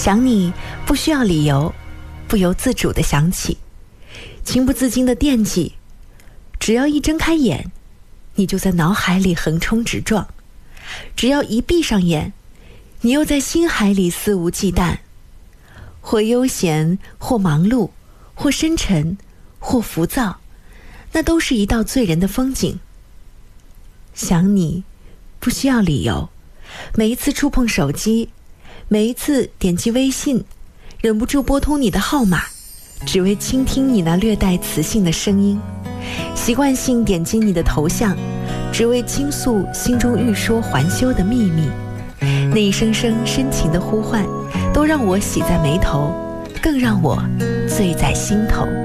想你不需要理由，不由自主地想起，情不自禁地惦记，只要一睁开眼，你就在脑海里横冲直撞，只要一闭上眼，你又在心海里肆无忌惮，或悠闲，或忙碌，或深沉，或浮躁，那都是一道醉人的风景。想你不需要理由，每一次触碰手机，每一次点击微信，忍不住拨通你的号码，只为倾听你那略带磁性的声音，习惯性点击你的头像，只为倾诉心中欲说还休的秘密。那一声声深情的呼唤，都让我喜在眉头，更让我醉在心头。